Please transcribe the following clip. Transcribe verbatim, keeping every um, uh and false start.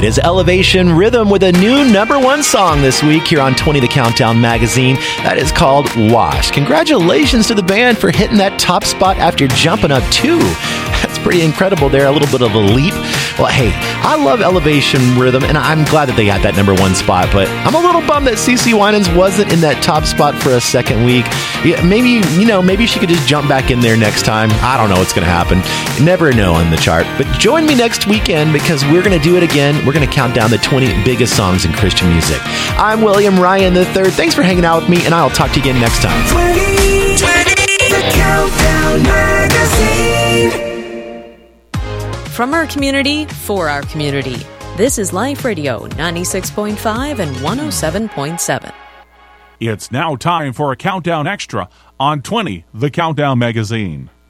It is Elevation Rhythm with a new number one song this week here on twenty The Countdown magazine. That is called Wash. Congratulations to the band for hitting that top spot after jumping up two. That's pretty incredible there, a little bit of a leap. Well, hey, I love Elevation Rhythm, and I'm glad that they got that number one spot, but I'm a little bummed that CeCe Winans wasn't in that top spot for a second week. Yeah, maybe, you know, maybe she could just jump back in there next time. I don't know what's going to happen. You never know on the chart. But join me next weekend because we're going to do it again. We're going to count down the twenty biggest songs in Christian music. I'm William Ryan the third. Thanks for hanging out with me, and I'll talk to you again next time. twenty, twenty, The Countdown Magazine. From our community, for our community. This is Life Radio ninety-six point five and one oh seven point seven. It's now time for a Countdown Extra on twenty The Countdown Magazine.